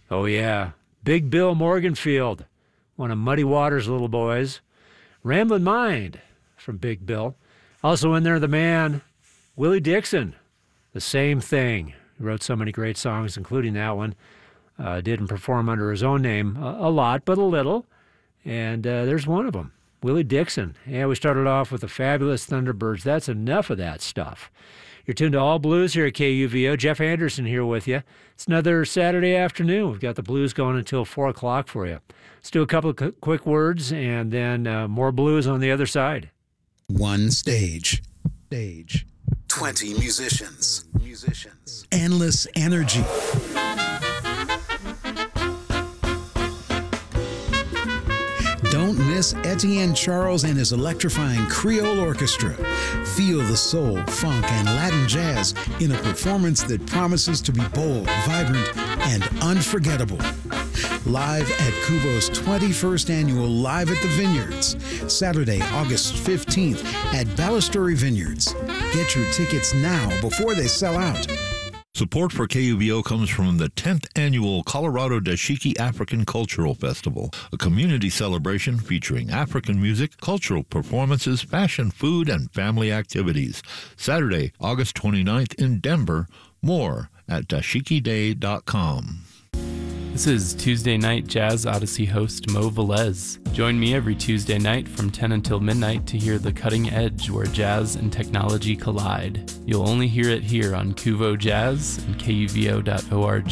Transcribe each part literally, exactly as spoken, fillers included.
Oh, yeah. Big Bill Morganfield, one of Muddy Waters' little boys. Ramblin' Mind from Big Bill. Also in there, the man, Willie Dixon. The Same Thing. He wrote so many great songs, including that one. Uh, didn't perform under his own name a, a lot, but a little. And uh, there's one of them, Willie Dixon. Yeah, we started off with the Fabulous Thunderbirds. That's enough of that stuff. You're tuned to All Blues here at K U V O. Jeff Anderson here with you. It's another Saturday afternoon. We've got the blues going until four o'clock for you. Let's do a couple of qu- quick words and then uh, more blues on the other side. One stage. Stage. twenty musicians. Musicians. Endless energy. Don't miss Etienne Charles and his electrifying Creole Orchestra. Feel the soul, funk, and Latin jazz in a performance that promises to be bold, vibrant, and unforgettable. Live at Kuvo's twenty-first annual Live at the Vineyards, Saturday, August fifteenth at Balustrade Vineyards. Get your tickets now before they sell out. Support for K U V O comes from the tenth Annual Colorado Dashiki African Cultural Festival, a community celebration featuring African music, cultural performances, fashion, food, and family activities. Saturday, August twenty-ninth in Denver. More at dashiki day dot com. This is Tuesday Night Jazz Odyssey host Mo Velez. Join me every Tuesday night from ten until midnight to hear the cutting edge where jazz and technology collide. You'll only hear it here on Kuvo Jazz and K U V O dot org.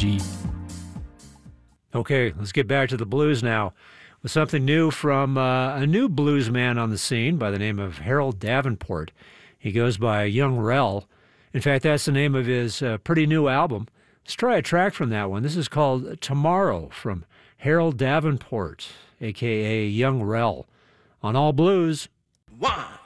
Okay, let's get back to the blues now with something new from uh, a new blues man on the scene by the name of Harold Davenport. He goes by Young Rel. In fact, that's the name of his uh, pretty new album. Let's try a track from that one. This is called Tomorrow from Harold Davenport, a k a. Young Rel, on All Blues. One,